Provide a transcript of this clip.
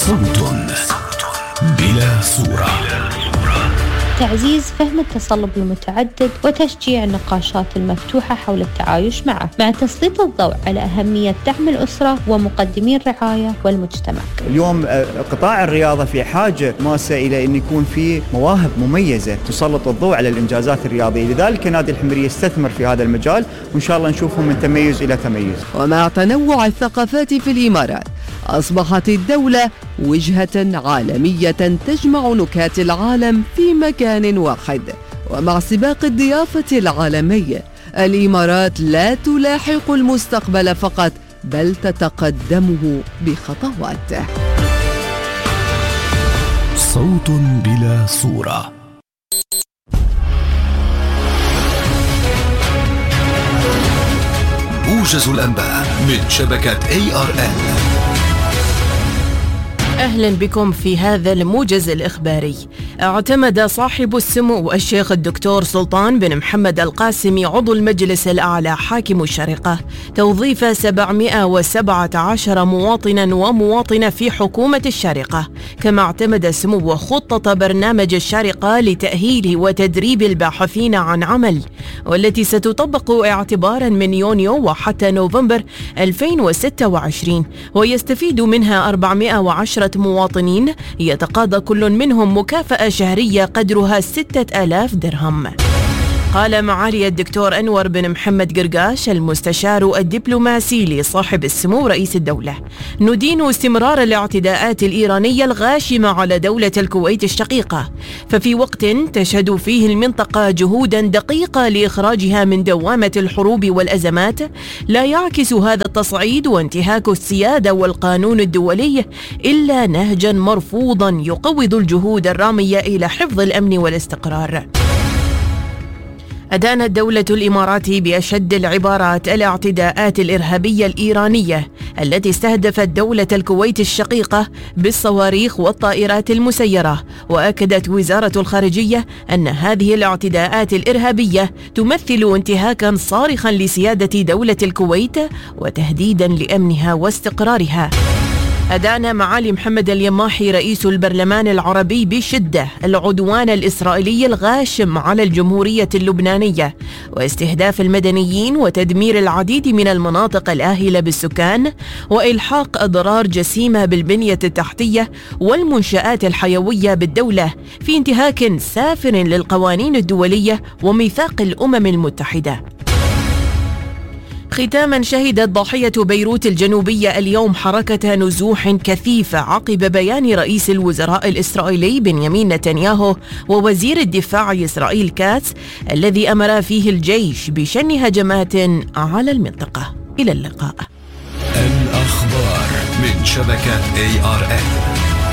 صوت بلا صورة. تعزيز فهم التصلب المتعدد وتشجيع النقاشات المفتوحة حول التعايش معه، مع تسليط الضوء على أهمية دعم الأسرة ومقدمي الرعاية والمجتمع. اليوم قطاع الرياضة في حاجة ماسة إلى أن يكون في مواهب مميزة تسلط الضوء على الإنجازات الرياضية، لذلك نادي الحمرية يستثمر في هذا المجال، وإن شاء الله نشوفهم من تميز إلى تميز. ومع تنوع الثقافات في الإمارات، أصبحت الدولة وجهة عالمية تجمع نكات العالم في مكان واحد. ومع سباق الضيافة العالمي، الإمارات لا تلاحق المستقبل فقط، بل تتقدمه بخطوات. صوت بلا صورة. موجز الأنباء من شبكة ARN. أهلا بكم في هذا الموجز الإخباري. اعتمد صاحب السمو الشيخ الدكتور سلطان بن محمد القاسمي عضو المجلس الأعلى حاكم الشارقة توظيف 717 مواطنا ومواطنة في حكومة الشارقة، كما اعتمد سموه خطة برنامج الشارقة لتأهيل وتدريب الباحثين عن عمل، والتي ستطبق اعتبارا من يونيو وحتى نوفمبر 2026، ويستفيد منها 410 مواطنين يتقاضى كل منهم مكافأة شهرية قدرها 6000 درهم. قال معالي الدكتور أنور بن محمد قرقاش المستشار الدبلوماسي لصاحب السمو رئيس الدولة: ندين استمرار الاعتداءات الإيرانية الغاشمة على دولة الكويت الشقيقة، ففي وقت تشهد فيه المنطقة جهودا دقيقة لإخراجها من دوامة الحروب والأزمات، لا يعكس هذا التصعيد وانتهاك السيادة والقانون الدولي إلا نهجا مرفوضا يقوض الجهود الرامية إلى حفظ الأمن والاستقرار. أدانت الدولة الإماراتي بأشد العبارات الاعتداءات الإرهابية الإيرانية التي استهدفت دولة الكويت الشقيقة بالصواريخ والطائرات المسيرة، وأكدت وزارة الخارجية أن هذه الاعتداءات الإرهابية تمثل انتهاكا صارخا لسيادة دولة الكويت وتهديدا لأمنها واستقرارها. أدان معالي محمد اليماحي رئيس البرلمان العربي بشدة العدوان الإسرائيلي الغاشم على الجمهورية اللبنانية واستهداف المدنيين وتدمير العديد من المناطق الآهلة بالسكان وإلحاق أضرار جسيمة بالبنية التحتية والمنشآت الحيوية بالدولة، في انتهاك سافر للقوانين الدولية وميثاق الأمم المتحدة. ختاما، شهدت ضاحية بيروت الجنوبية اليوم حركة نزوح كثيفة عقب بيان رئيس الوزراء الإسرائيلي بنيامين نتنياهو ووزير الدفاع إسرائيل كاتس، الذي أمر فيه الجيش بشن هجمات على المنطقة. إلى اللقاء. الأخبار من شبكة ARN.